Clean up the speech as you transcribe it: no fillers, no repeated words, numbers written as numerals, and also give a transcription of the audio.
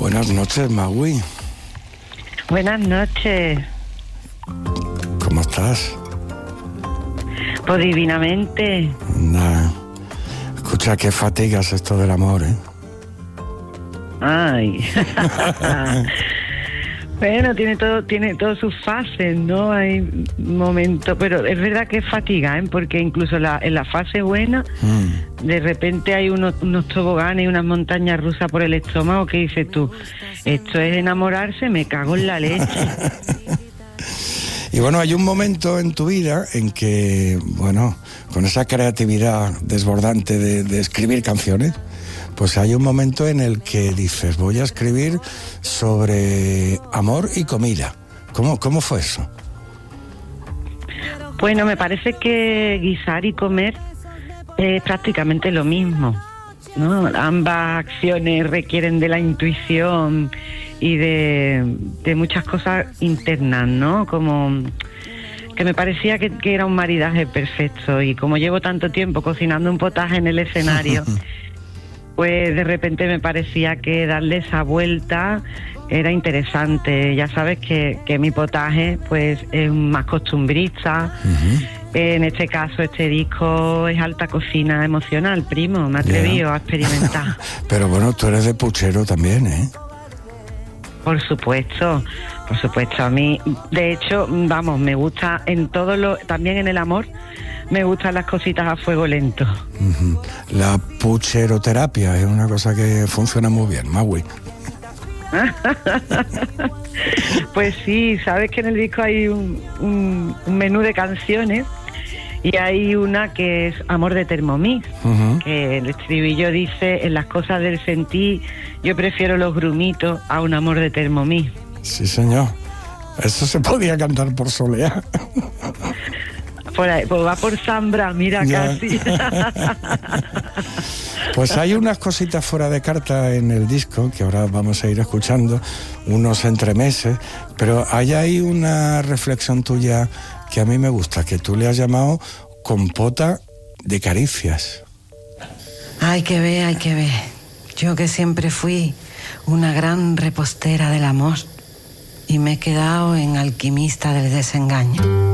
Buenas noches, Magui. Buenas noches. ¿Cómo estás? Pues divinamente. Nah. Escucha, qué fatigas esto del amor, ¿eh? Ay. Bueno, tiene todo sus fases, ¿no? Hay momentos, pero es verdad que es fatiga, ¿eh? Porque incluso en la fase buena, de repente hay unos toboganes y unas montañas rusas por el estómago que dices tú, esto es enamorarse, me cago en la leche. Y bueno, hay un momento en tu vida en que, bueno, con esa creatividad desbordante de escribir canciones, pues hay un momento en el que dices, voy a escribir sobre amor y comida. ¿Cómo fue eso? Bueno, me parece que guisar y comer es prácticamente lo mismo, ¿no? Ambas acciones requieren de la intuición y de muchas cosas internas, ¿no? Como que me parecía que era un maridaje perfecto, y como llevo tanto tiempo cocinando un potaje en el escenario, pues de repente me parecía que darle esa vuelta era interesante. Ya sabes que mi potaje pues es más costumbrista. En este caso, este disco es alta cocina emocional, primo. Me he atrevido a experimentar. Pero bueno, tú eres de puchero también, ¿eh? Por supuesto. A mí, de hecho, vamos, me gusta en todo también en el amor, me gustan las cositas a fuego lento. La pucheroterapia es una cosa que funciona muy bien, Magui. Pues sí, sabes que en el disco hay un menú de canciones, y hay una que es Amor de Thermomix, que el estribillo dice, en las cosas del sentir, yo prefiero los grumitos a un amor de Thermomix. Sí, señor. Eso se podía cantar por Soleá. Por ahí, pues va por Zambra, mira, ya. Casi. Pues hay unas cositas fuera de carta en el disco que ahora vamos a ir escuchando, unos entremeses, pero hay ahí una reflexión tuya que a mí me gusta, que tú le has llamado compota de caricias. Hay que ver. Yo que siempre fui una gran repostera del amor y me he quedado en alquimista del desengaño.